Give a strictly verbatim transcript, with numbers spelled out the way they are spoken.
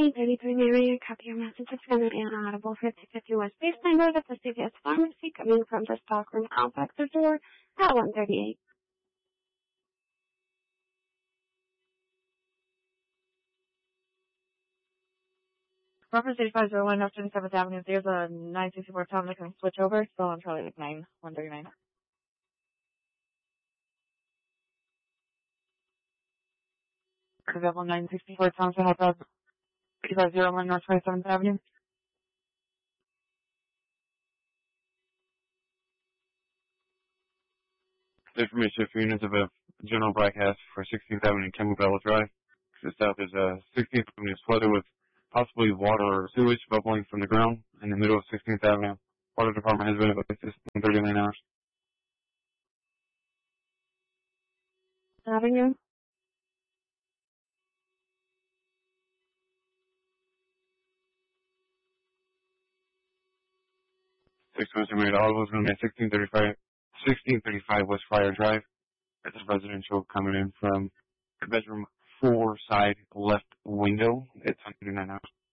eight thirty-three Marion, copy your message. It's going to be inaudible. fifty fifty West Baseline Road at the C V S Pharmacy, coming from the stockroom outback door at one thirty-eight. Reference eighty-five oh one North twenty-seventh Avenue. There's a nine sixty-four Tom that can switch over. Still on Charlie nine one thirty-nine. Available nine sixty-four Tom to help out eighty-five oh one North twenty-seventh Avenue. Information for units of a general broadcast for sixteenth Avenue and Campbell Drive. To the south is uh, sixteenth Avenue is flooded with possibly water or sewage bubbling from the ground in the middle of sixteenth Avenue. Water department has been evacuated in thirty-nine hours. Avenue. Six Mister Mary Olive is going to be at sixteen thirty-five, sixteen thirty-five West Friar Drive. That's a residential coming in from the bedroom four side left window. It's on thirty-nine hours.